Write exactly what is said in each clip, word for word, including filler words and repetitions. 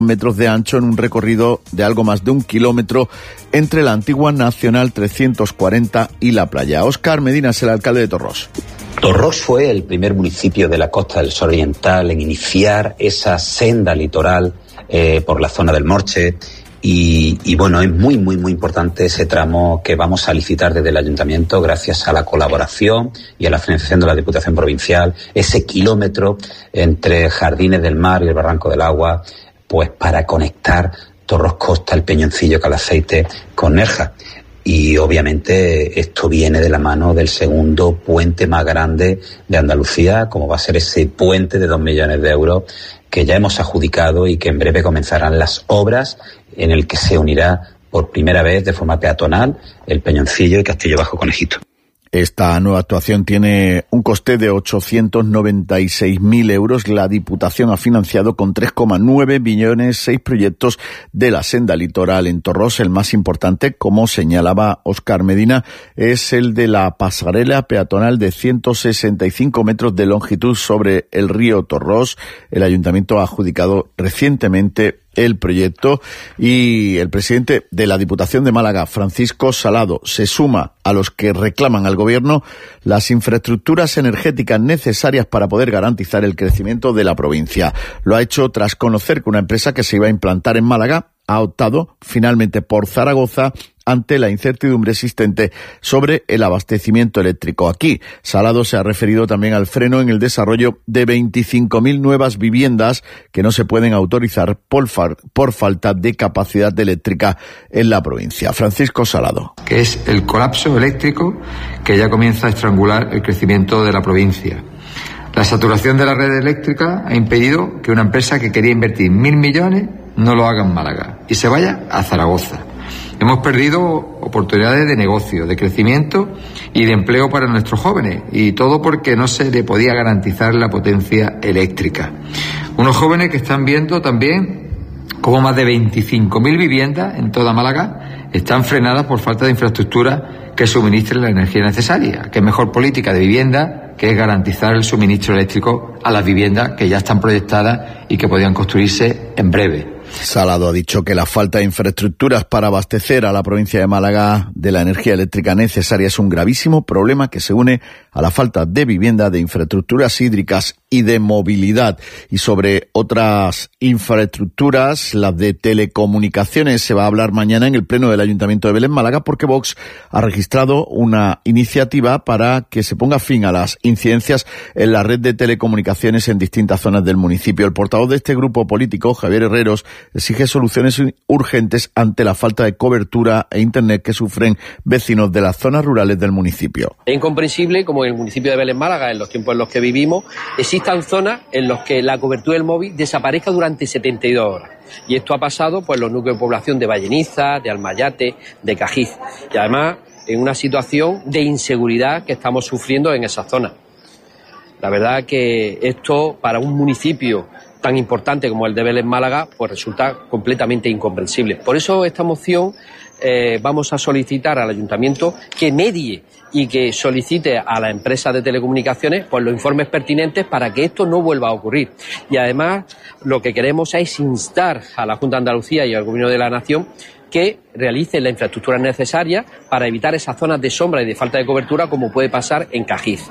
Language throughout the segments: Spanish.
metros de ancho en un recorrido de algo más de un kilómetro entre la antigua Nacional trescientos cuarenta y la playa. Óscar Medina es el alcalde de Torrós. Torrós fue el primer municipio de la Costa del Sol Oriental en iniciar esa senda litoral eh, por la zona del Morche. Y, y bueno, es muy, muy, muy importante ese tramo que vamos a licitar desde el Ayuntamiento gracias a la colaboración y a la financiación de la Diputación Provincial, ese kilómetro entre Jardines del Mar y el Barranco del Agua, pues para conectar Torrós Costa, el Peñoncillo, Calaceite con Nerja. Y obviamente esto viene de la mano del segundo puente más grande de Andalucía, como va a ser ese puente de dos millones de euros que ya hemos adjudicado y que en breve comenzarán las obras, en el que se unirá por primera vez de forma peatonal el Peñoncillo y Castillo Bajo Conejito. Esta nueva actuación tiene un coste de ochocientos noventa y seis mil euros. La Diputación ha financiado con tres coma nueve millones seis proyectos de la senda litoral en Torrós. El más importante, como señalaba Óscar Medina, es el de la pasarela peatonal de ciento sesenta y cinco metros de longitud sobre el río Torrós. El Ayuntamiento ha adjudicado recientemente el proyecto y el presidente de la Diputación de Málaga, Francisco Salado, se suma a los que reclaman al Gobierno las infraestructuras energéticas necesarias para poder garantizar el crecimiento de la provincia. Lo ha hecho tras conocer que una empresa que se iba a implantar en Málaga ha optado finalmente por Zaragoza ante la incertidumbre existente sobre el abastecimiento eléctrico. Aquí, Salado se ha referido también al freno en el desarrollo de veinticinco mil nuevas viviendas que no se pueden autorizar por, far, por falta de capacidad eléctrica en la provincia. Francisco Salado. Que es el colapso eléctrico que ya comienza a estrangular el crecimiento de la provincia. La saturación de la red eléctrica ha impedido que una empresa que quería invertir mil millones no lo haga en Málaga y se vaya a Zaragoza. Hemos perdido oportunidades de negocio, de crecimiento y de empleo para nuestros jóvenes, y todo porque no se le podía garantizar la potencia eléctrica. Unos jóvenes que están viendo también cómo más de veinticinco mil viviendas en toda Málaga están frenadas por falta de infraestructura que suministren la energía necesaria. Qué mejor política de vivienda que es garantizar el suministro eléctrico a las viviendas que ya están proyectadas y que podrían construirse en breve. Salado ha dicho que la falta de infraestructuras para abastecer a la provincia de Málaga de la energía eléctrica necesaria es un gravísimo problema que se une a la falta de vivienda, de infraestructuras hídricas y de movilidad. Y sobre otras infraestructuras, las de telecomunicaciones, se va a hablar mañana en el Pleno del Ayuntamiento de Belén, Málaga, porque Vox ha registrado una iniciativa para que se ponga fin a las incidencias en la red de telecomunicaciones en distintas zonas del municipio. El portavoz de este grupo político, Javier Herreros, exige soluciones urgentes ante la falta de cobertura e internet que sufren vecinos de las zonas rurales del municipio. Es incomprensible como en el municipio de Belén, Málaga, en los tiempos en los que vivimos, existan zonas en las que la cobertura del móvil desaparezca durante setenta y dos horas. Y esto ha pasado pues, en los núcleos de población de Valleniza, de Almayate, de Cajiz. Y además en una situación de inseguridad que estamos sufriendo en esas zonas. La verdad que esto para un municipio tan importante como el de Belén, Málaga, pues resulta completamente incomprensible. Por eso esta moción eh, vamos a solicitar al Ayuntamiento que medie y que solicite a la empresa de telecomunicaciones pues, los informes pertinentes para que esto no vuelva a ocurrir. Y además lo que queremos es instar a la Junta de Andalucía y al Gobierno de la Nación que realicen la infraestructura necesaria para evitar esas zonas de sombra y de falta de cobertura como puede pasar en Cajiz.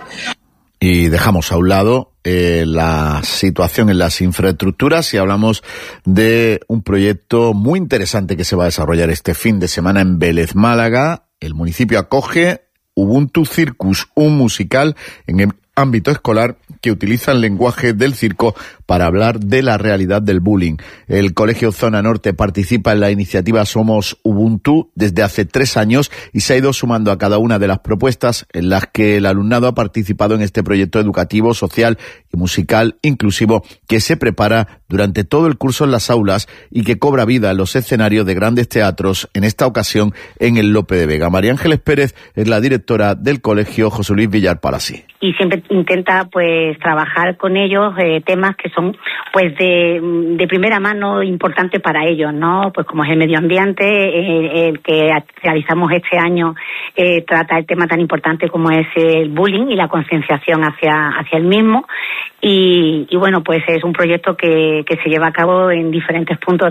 Y dejamos a un lado eh, la situación en las infraestructuras y hablamos de un proyecto muy interesante que se va a desarrollar este fin de semana en Vélez, Málaga. El municipio acoge Ubuntu Circus, un musical en el ámbito escolar que utiliza el lenguaje del circo para hablar de la realidad del bullying. El Colegio Zona Norte participa en la iniciativa Somos Ubuntu desde hace tres años y se ha ido sumando a cada una de las propuestas en las que el alumnado ha participado en este proyecto educativo, social y musical inclusivo que se prepara durante todo el curso en las aulas y que cobra vida en los escenarios de grandes teatros, en esta ocasión en el Lope de Vega. María Ángeles Pérez es la directora del colegio José Luis Villar Palasí. Y siempre intenta pues trabajar con ellos eh, temas que son pues de, de primera mano importantes para ellos, ¿no? Pues como es el medio ambiente, eh, el que realizamos este año eh, trata el tema tan importante como es el bullying y la concienciación hacia, hacia el mismo. Y, y bueno, pues es un proyecto que, que se lleva a cabo en diferentes puntos